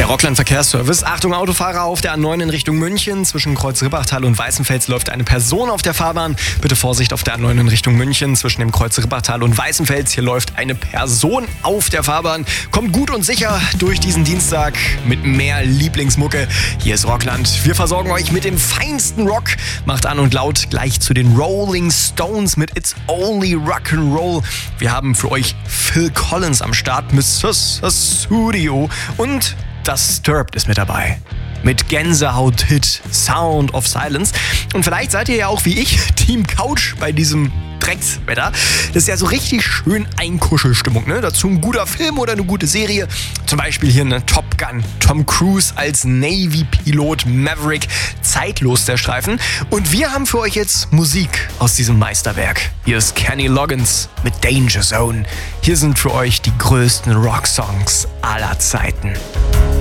Der Rockland Verkehrsservice. Achtung Autofahrer auf der A9 in Richtung München. Zwischen Kreuz-Rippachtal und Weißenfels läuft eine Person auf der Fahrbahn. Bitte Vorsicht auf der A9 in Richtung München. Zwischen dem Kreuz-Rippachtal und Weißenfels. Hier läuft eine Person auf der Fahrbahn. Kommt gut und sicher durch diesen Dienstag mit mehr Lieblingsmucke. Hier ist Rockland. Wir versorgen euch mit dem feinsten Rock. Macht an und laut gleich zu den Rolling Stones mit It's Only Rock'n'Roll. Wir haben für euch Phil Collins am Start mit Studio und Disturbed ist mit dabei. Mit Gänsehaut-Hit Sound of Silence. Und vielleicht seid ihr ja auch wie ich Team Couch bei diesem Dreckswetter. Das ist ja so richtig schön Einkuschelstimmung, ne? Dazu ein guter Film oder eine gute Serie. Zum Beispiel hier eine Top Gun. Tom Cruise als Navy-Pilot Maverick. Zeitlos der Streifen. Und wir haben für euch jetzt Musik aus diesem Meisterwerk. Hier ist Kenny Loggins mit Danger Zone. Hier sind für euch die größten Rocksongs aller Zeiten.